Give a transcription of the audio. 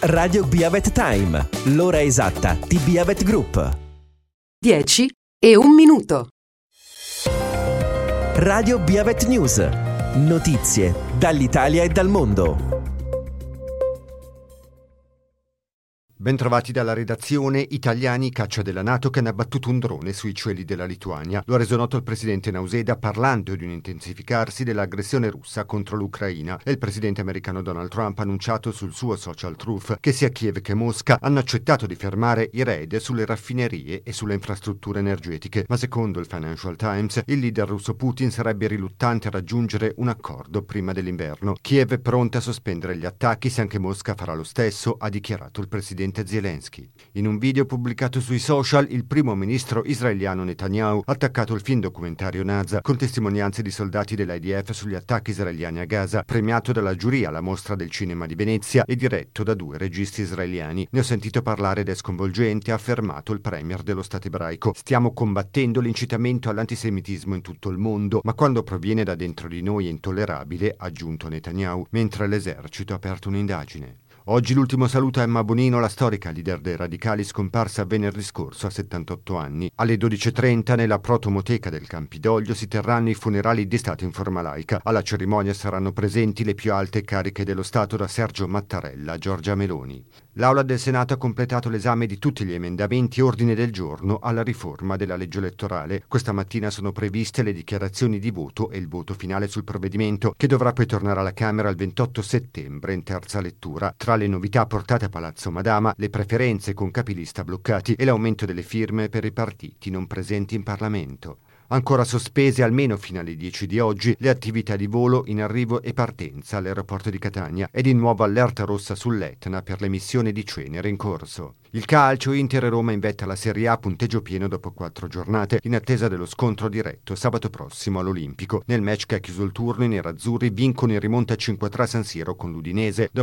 Radio Biavet Time, l'ora esatta di Biavet Group. 10 e 1 minuto. Radio Biavet News, notizie dall'Italia e dal mondo. Bentrovati dalla redazione. Italiani, caccia della NATO che hanno abbattuto un drone sui cieli della Lituania. Lo ha reso noto il presidente Nauseda parlando di un intensificarsi dell'aggressione russa contro l'Ucraina, e il presidente americano Donald Trump ha annunciato sul suo social Truth che sia Kiev che Mosca hanno accettato di fermare i raid sulle raffinerie e sulle infrastrutture energetiche, ma secondo il Financial Times il leader russo Putin sarebbe riluttante a raggiungere un accordo prima dell'inverno. Kiev è pronta a sospendere gli attacchi se anche Mosca farà lo stesso, ha dichiarato il presidente Zelensky. In un video pubblicato sui social, il primo ministro israeliano Netanyahu ha attaccato il film documentario Naza con testimonianze di soldati dell'IDF sugli attacchi israeliani a Gaza, premiato dalla giuria alla Mostra del Cinema di Venezia e diretto da 2 registi israeliani. Ne ho sentito parlare ed è sconvolgente, ha affermato il premier dello Stato ebraico. Stiamo combattendo l'incitamento all'antisemitismo in tutto il mondo, ma quando proviene da dentro di noi è intollerabile, ha aggiunto Netanyahu, mentre l'esercito ha aperto un'indagine. Oggi l'ultimo saluto a Emma Bonino, la storica leader dei radicali scomparsa venerdì scorso a 78 anni. Alle 12.30 nella protomoteca del Campidoglio si terranno i funerali di Stato in forma laica. Alla cerimonia saranno presenti le più alte cariche dello Stato, da Sergio Mattarella a Giorgia Meloni. L'Aula del Senato ha completato l'esame di tutti gli emendamenti e ordine del giorno alla riforma della legge elettorale. Questa mattina sono previste le dichiarazioni di voto e il voto finale sul provvedimento, che dovrà poi tornare alla Camera il 28 settembre in terza lettura. Tra le novità portate a Palazzo Madama, le preferenze con capilista bloccati e l'aumento delle firme per i partiti non presenti in Parlamento. Ancora sospese almeno fino alle 10 di oggi le attività di volo in arrivo e partenza all'aeroporto di Catania e di nuovo allerta rossa sull'Etna per l'emissione di cenere in corso. Il calcio, Inter e Roma in vetta alla Serie A, punteggio pieno dopo 4 giornate, in attesa dello scontro diretto sabato prossimo all'Olimpico. Nel match che ha chiuso il turno i nerazzurri vincono in rimonta 5-3 a San Siro con l'Udinese.